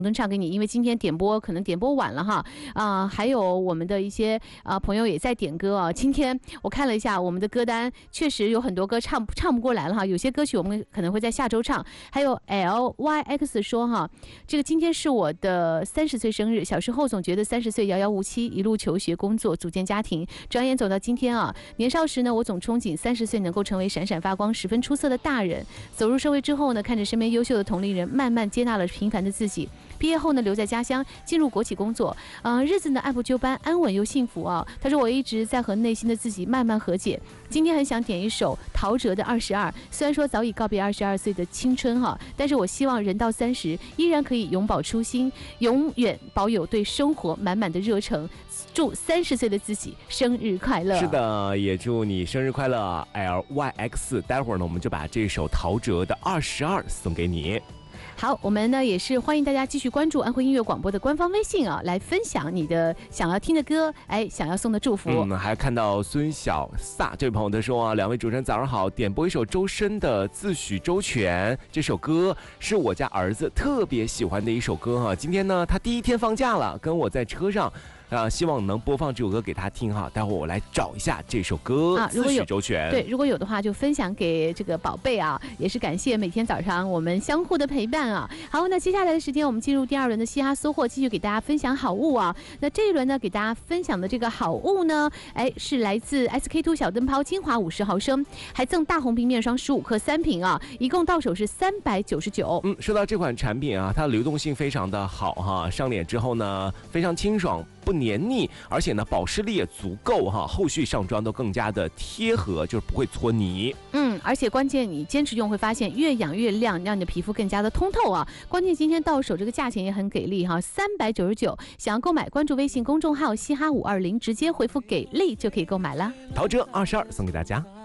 能唱给你，因为今天点播可能点播晚了哈还有我们的一些朋友也在点歌啊。今天我看了一下我们的歌单，确实有很多歌唱不过来了哈，有些歌曲我们可能会在下周唱。还有 LYX 说哈，这个今天是我的30岁生日，小时候总觉得30岁遥遥无期，一路求学工作组建家庭，转眼走到今天啊。年少时呢，我总憧憬30岁能够成为闪闪发光、十分出色的大人。走入社会之后呢，看着身边优秀的同龄人慢慢接纳了平凡的自己。毕业后呢，留在家乡，进入国企工作，日子呢按部就班，安稳又幸福啊。他说我一直在和内心的自己慢慢和解。今天很想点一首陶喆的《22》，虽然说早已告别22岁的青春哈，但是我希望人到30依然可以永葆初心，永远保有对生活满满的热诚。祝30岁的自己生日快乐！ 是的，也祝你生日快乐 ，LYX。待会儿呢，我们就把这首陶喆的《22》送给你。 好，我们呢也是欢迎大家继续关注安徽音乐广播的官方微信啊，来分享你的想要听的歌，想要送的祝福。 还看到孙小萨这位朋友他说啊，2位主持人早上好，点播一首周深的《自诩周全》，这首歌是我家儿子特别喜欢的一首歌哈。今天呢，他第1天放假了，跟我在车上。希望能播放这首歌给他听哈，待会儿我来找一下这首歌自诩周全。 对，如果有的话就分享给这个宝贝啊，也是感谢每天早上我们相互的陪伴啊。好，那接下来的时间我们进入第2轮的嘻哈搜货，继续给大家分享好物啊。那这一轮呢，给大家分享的这个好物呢，是来自 SK2 小灯泡精华50毫升，还赠大红瓶面霜15克3瓶啊，一共到手是399。 说到这款产品啊，它的流动性非常的好哈，上脸之后呢非常清爽。不黏腻，而且呢保湿力也足够哈，后续上妆都更加的贴合，就是不会搓泥。 而且关键你坚持用会发现越养越亮，让你的皮肤更加的通透啊。关键今天到手这个价钱也很给力哈，399。想要购买，关注微信公众号嘻哈520，直接回复给力就可以购买了。 陶喆22送给大家。